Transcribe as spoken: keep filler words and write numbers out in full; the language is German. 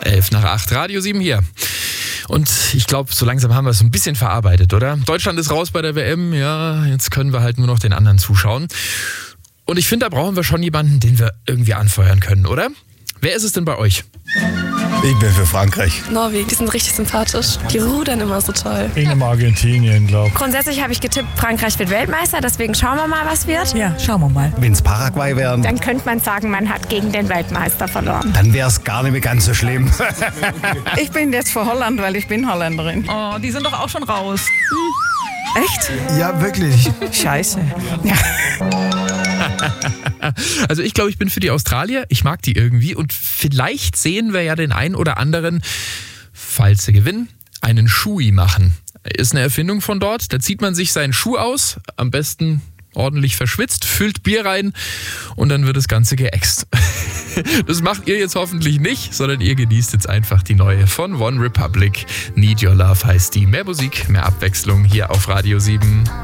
elf nach acht, Radio sieben hier. Und ich glaube, so langsam haben wir es ein bisschen verarbeitet, oder? Deutschland ist raus bei der W M, ja, jetzt können wir halt nur noch den anderen zuschauen. Und ich finde, da brauchen wir schon jemanden, den wir irgendwie anfeuern können, oder? Wer ist es denn bei euch? Ich bin für Frankreich. Norwegen, die sind richtig sympathisch. Die rudern immer so toll. Ich nehme Argentinien, glaube ich. Grundsätzlich habe ich getippt, Frankreich wird Weltmeister, deswegen schauen wir mal, was wird. Ja, schauen wir mal. Wenn es Paraguay wären, Dann könnte man sagen, man hat gegen den Weltmeister verloren. dann wäre es gar nicht mehr ganz so schlimm. Ich bin jetzt für Holland, weil ich bin Holländerin. Oh, die sind doch auch schon raus. Echt? Ja, wirklich. Scheiße. Also ich glaube, ich bin für die Australier. Ich mag die irgendwie. Und vielleicht sehen wir ja den einen oder anderen, falls sie gewinnen, einen Schui machen. Ist eine Erfindung von dort. Da zieht man sich seinen Schuh aus, am besten ordentlich verschwitzt, füllt Bier rein und dann wird das Ganze geäxt. Das macht ihr jetzt hoffentlich nicht, sondern ihr genießt jetzt einfach die neue von One Republic. Need Your Love heißt die. Mehr Musik, mehr Abwechslung hier auf Radio sieben.